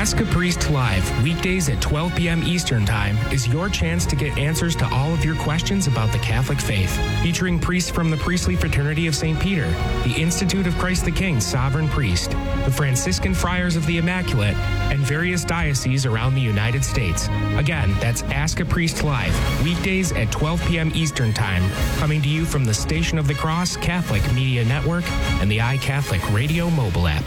Ask a Priest Live, weekdays at 12 p.m. Eastern Time, is your chance to get answers to all of your questions about the Catholic faith. Featuring priests from the Priestly Fraternity of St. Peter, the Institute of Christ the King Sovereign Priest, the Franciscan Friars of the Immaculate, and various dioceses around the United States. Again, that's Ask a Priest Live, weekdays at 12 p.m. Eastern Time, coming to you from the Station of the Cross Catholic Media Network and the iCatholic Radio mobile app.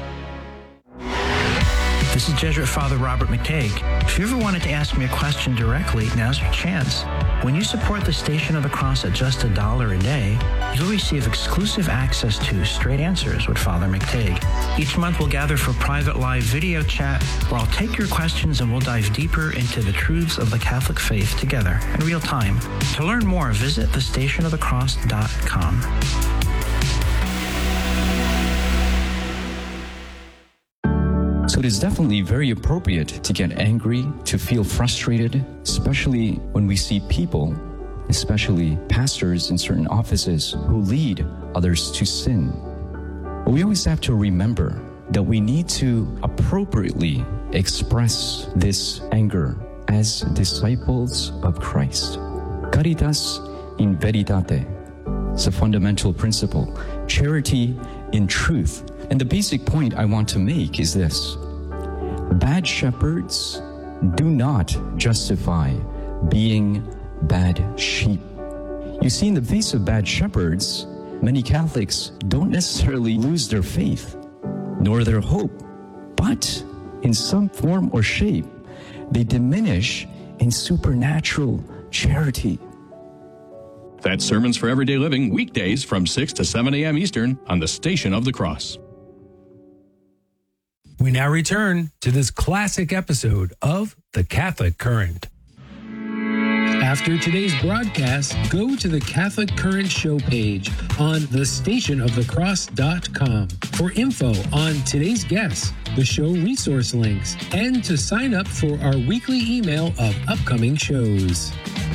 This is Jesuit Father Robert McTague. If you ever wanted to ask me a question directly, now's your chance. When you support the Station of the Cross at just $1 a day, you'll receive exclusive access to Straight Answers with Father McTague. Each month we'll gather for private live video chat where I'll take your questions and we'll dive deeper into the truths of the Catholic faith together in real time. To learn more, visit thestationofthecross.com. So it is definitely very appropriate to get angry, to feel frustrated, especially when we see people, especially pastors in certain offices, who lead others to sin. But we always have to remember that we need to appropriately express this anger as disciples of Christ. Caritas in veritate. It's a fundamental principle. Charity in truth. And the basic point I want to make is this. Bad shepherds do not justify being bad sheep. You see, in the face of bad shepherds, many Catholics don't necessarily lose their faith, nor their hope, but in some form or shape, they diminish in supernatural charity. That's Sermons for Everyday Living, weekdays from 6 to 7 a.m. Eastern on the Station of the Cross. We now return to this classic episode of The Catholic Current. After today's broadcast, go to the Catholic Current show page on thestationofthecross.com for info on today's guests, the show resource links, and to sign up for our weekly email of upcoming shows.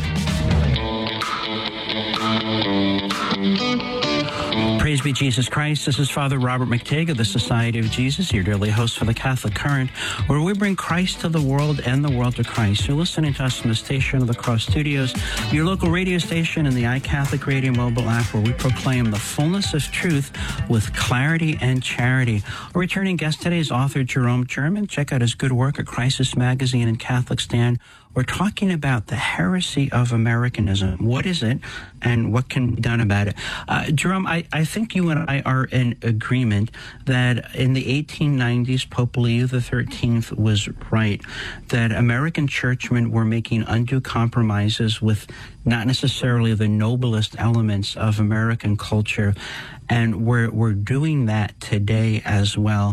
Praise be Jesus Christ. This is Father Robert McTague of the Society of Jesus, your daily host for the Catholic Current, where we bring Christ to the world and the world to Christ. You're listening to us from the Station of the Cross Studios, your local radio station, and the iCatholic Radio mobile app, where we proclaim the fullness of truth with clarity and charity. Our returning guest today is author Jerome German. Check out his good work at Crisis Magazine and Catholic Stand. We're talking about the heresy of Americanism. What is it, and what can be done about it? Jerome, I think you and I are in agreement that in the 1890s, Pope Leo XIII was right, that American churchmen were making undue compromises with not necessarily the noblest elements of American culture. And we're doing that today as well,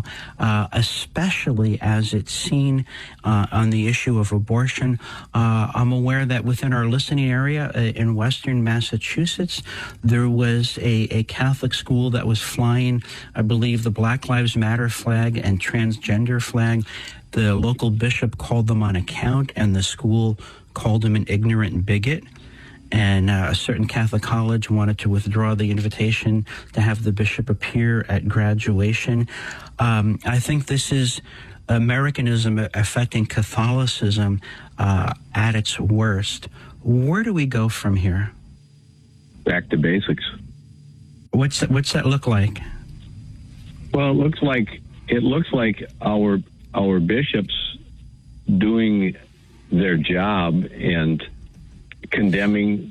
especially as it's seen on the issue of abortion. I'm aware that within our listening area in Western Massachusetts, there was a Catholic school that was flying, I believe, the Black Lives Matter flag and transgender flag. The local bishop called them on account, and the school called him an ignorant bigot. And a certain Catholic college wanted to withdraw the invitation to have the bishop appear at graduation. I think this is Americanism affecting Catholicism at its worst. Where do we go from here? Back to basics. What's that look like? Well, it looks like our bishops doing their job and condemning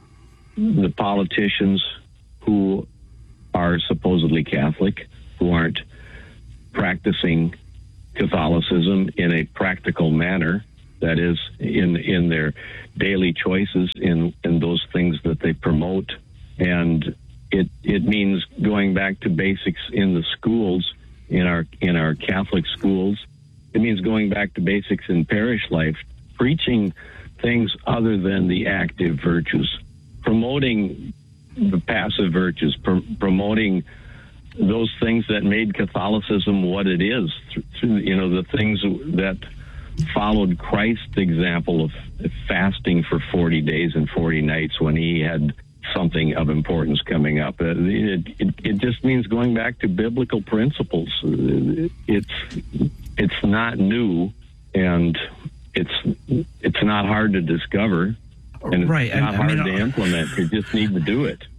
the politicians who are supposedly Catholic, who aren't practicing Catholicism in a practical manner, that is, in their daily choices, in those things that they promote. And it means going back to basics in the schools, in our Catholic schools. It means going back to basics in parish life, preaching things other than the active virtues, promoting the passive virtues, promoting those things that made Catholicism what it is, through, the things that followed Christ's example of fasting for 40 days and 40 nights when he had something of importance coming up. It just means going back to biblical principles. It's not new, and it's not hard to discover, and it's right. not hard to implement. You just need to do it.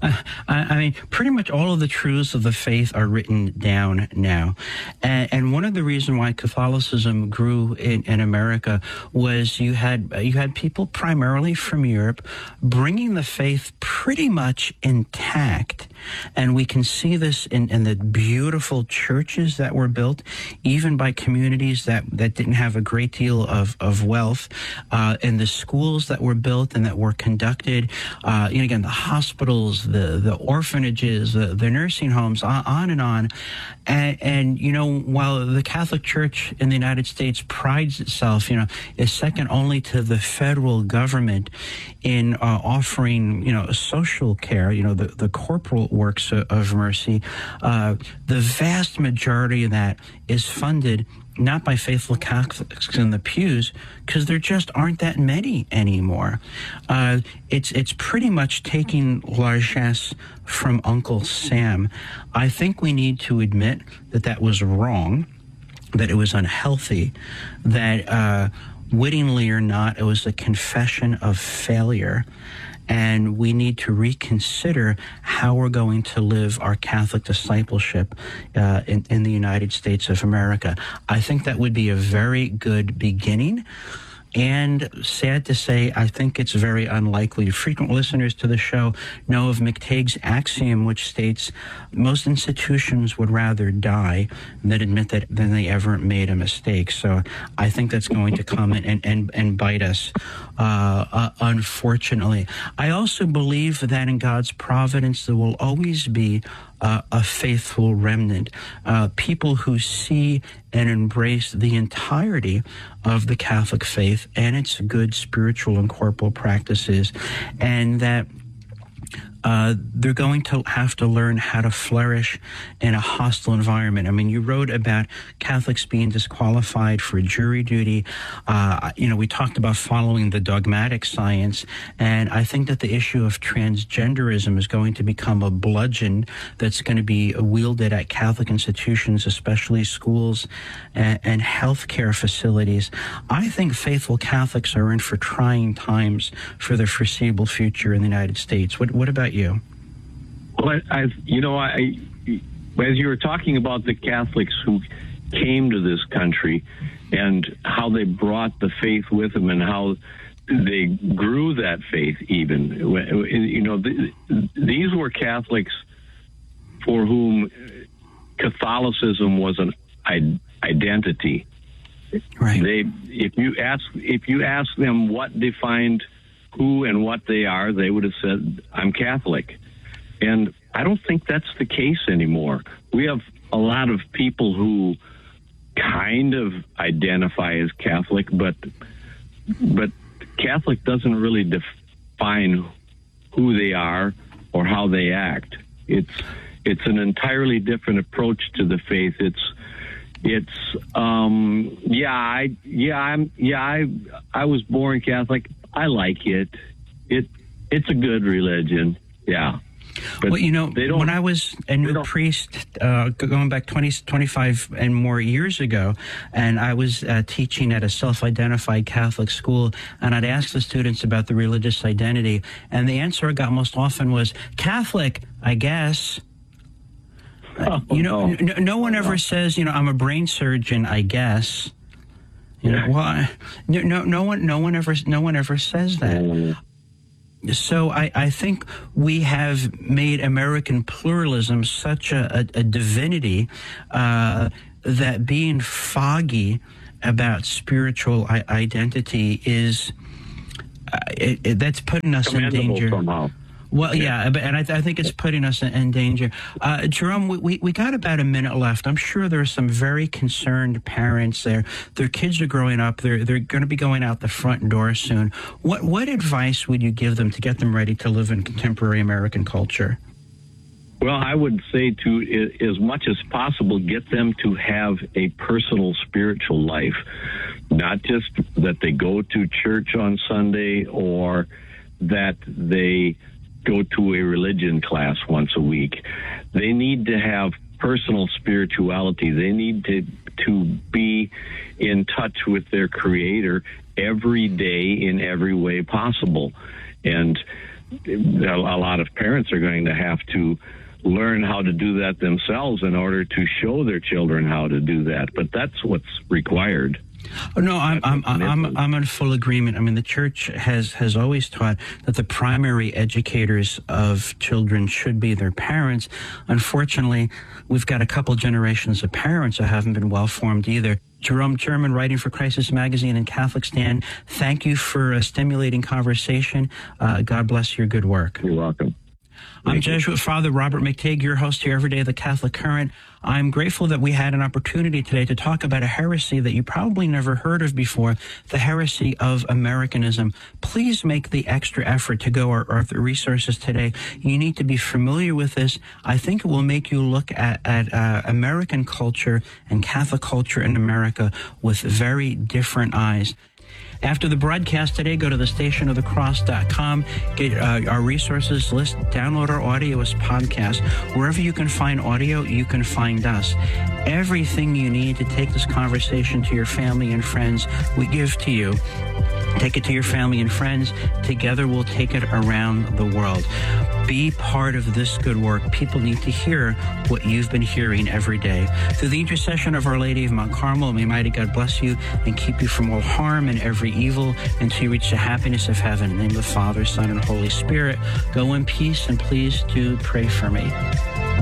I mean, pretty much all of the truths of the faith are written down now. And one of the reasons why Catholicism grew in America was you had people primarily from Europe bringing the faith pretty much intact. And we can see this in the beautiful churches that were built, even by communities that didn't have a great deal of wealth, in the schools that were built and that were conducted, again, the hospitals, the orphanages, the nursing homes, on and on. And while the Catholic Church in the United States prides itself, is second only to the federal government in offering, social care, the corporal works of mercy, the vast majority of that is funded not by faithful Catholics in the pews, because there just aren't that many anymore. It's pretty much taking largesse from Uncle Sam. I think we need to admit that was wrong, that it was unhealthy, that wittingly or not, it was a confession of failure. And we need to reconsider how we're going to live our Catholic discipleship in the United States of America. I think that would be a very good beginning. And sad to say, I think it's very unlikely. Frequent listeners to the show know of McTague's axiom, which states most institutions would rather die than admit that they ever made a mistake. So I think that's going to come and bite us, unfortunately. I also believe that in God's providence, there will always be a faithful remnant, people who see and embrace the entirety of the Catholic faith and its good spiritual and corporal practices, and that they're going to have to learn how to flourish in a hostile environment. I mean, you wrote about Catholics being disqualified for jury duty. We talked about following the dogmatic science, and I think that the issue of transgenderism is going to become a bludgeon that's going to be wielded at Catholic institutions, especially schools and healthcare facilities. I think faithful Catholics are in for trying times for the foreseeable future in the United States. What about you? Well, as you were talking about the Catholics who came to this country and how they brought the faith with them and how they grew that faith even, these were Catholics for whom Catholicism was an identity. Right. If you ask them what defined who and what they are, they would have said, I'm Catholic. And I don't think that's the case anymore. We have a lot of people who kind of identify as Catholic, but Catholic doesn't really define who they are or how they act. It's an entirely different approach to the faith. I was born Catholic. I like it. It's a good religion. Yeah. But when I was a new priest, going back 25 and more years ago, and I was teaching at a self-identified Catholic school, and I'd ask the students about the religious identity, and the answer I got most often was, Catholic, I guess. No one ever says, I'm a brain surgeon, I guess. Why? No one ever says that. So I think we have made American pluralism such a divinity that being foggy about spiritual identity is that's putting us in danger. Somehow. Well, yeah, and I think it's putting us in danger. Jerome, we got about a minute left. I'm sure there are some very concerned parents there. Their kids are growing up. They're going to be going out the front door soon. What advice would you give them to get them ready to live in contemporary American culture? Well, I would say to, as much as possible, get them to have a personal spiritual life, not just that they go to church on Sunday or that they go to a religion class once a week. They need to have personal spirituality. They need to be stay in touch with their Creator every day in every way possible. And a lot of parents are going to have to learn how to do that themselves in order to show their children how to do that. But that's what's required. Oh, no, I'm in full agreement. I mean, the church has always taught that the primary educators of children should be their parents. Unfortunately, we've got a couple generations of parents that haven't been well formed either. Jerome German, writing for Crisis Magazine and Catholic Stand, thank you for a stimulating conversation. God bless your good work. You're welcome. I'm Jesuit Father Robert McTeigue, your host here every day of the Catholic Current. I'm grateful that we had an opportunity today to talk about a heresy that you probably never heard of before, the heresy of Americanism. Please make the extra effort to go our resources today. You need to be familiar with this. I think it will make you look at American culture and Catholic culture in America with very different eyes. After the broadcast today, go to thestationofthecross.com, get our resources list, download our audio as podcast. Wherever you can find audio, you can find us. Everything you need to take this conversation to your family and friends, we give to you. Take it to your family and friends. Together, we'll take it around the world. Be part of this good work. People need to hear what you've been hearing every day. Through the intercession of Our Lady of Mount Carmel, may mighty God bless you and keep you from all harm and every evil until you reach the happiness of heaven. In the name of the Father, Son, and Holy Spirit, go in peace, and please do pray for me.